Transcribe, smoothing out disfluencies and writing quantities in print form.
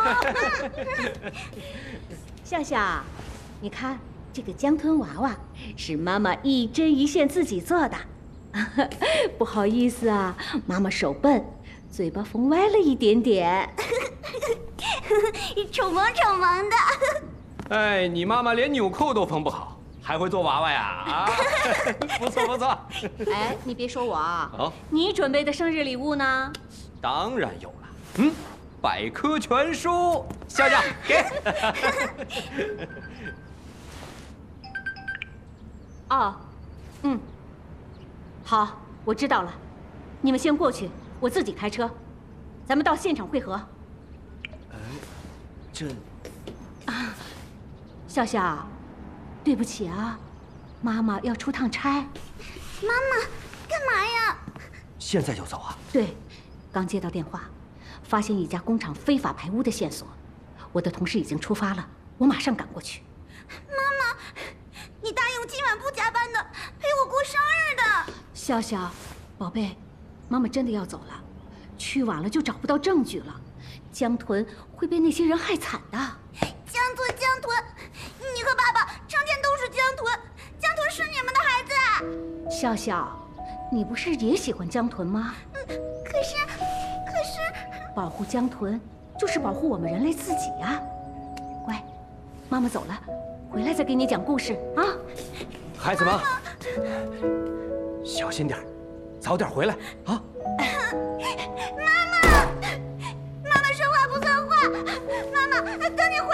笑笑，你看这个江豚娃娃是妈妈一针一线自己做的。不好意思啊，妈妈手笨，嘴巴缝歪了一点点。 丑萌丑萌的。 哎，你妈妈连纽扣都缝不好，还会做娃娃呀？啊，不错不错。 哎，你别说我啊， 哦， 你准备的生日礼物呢？ 当然有了。百科全书，笑笑给。 哦，好，我知道了。你们先过去，我自己开车，咱们到现场汇合。 这， 笑笑，对不起啊，妈妈要出趟差。 妈妈，干嘛呀？ 现在就走啊？ 对，刚接到电话，发现一家工厂非法排污的线索，我的同事已经出发了，我马上赶过去。 妈妈，你答应今晚不加班的，陪我过生日的。 笑笑，宝贝，妈妈真的要走了，去晚了就找不到证据了，江豚会被那些人害惨的。 江豚，你和爸爸成天都是江豚，江豚是你们的孩子。 笑笑，你不是也喜欢江豚吗？ 可是， 保护江豚就是保护我们人类自己呀。乖，妈妈走了，回来再给你讲故事啊。 孩子们，小心点，早点回来啊。